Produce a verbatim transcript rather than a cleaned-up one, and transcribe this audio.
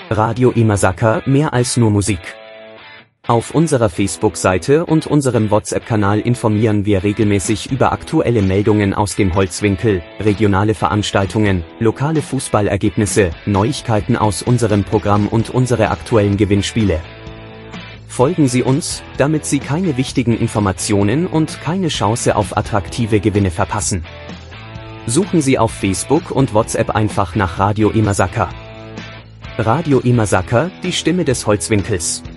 Radio Imasaka, mehr als nur Musik. Auf unserer Facebook-Seite und unserem WhatsApp-Kanal informieren wir regelmäßig über aktuelle Meldungen aus dem Holzwinkel, regionale Veranstaltungen, lokale Fußballergebnisse, Neuigkeiten aus unserem Programm und unsere aktuellen Gewinnspiele. Folgen Sie uns, damit Sie keine wichtigen Informationen und keine Chance auf attraktive Gewinne verpassen. Suchen Sie auf Facebook und WhatsApp einfach nach Radio Imasaka. Radio Imasaka, die Stimme des Holzwinkels.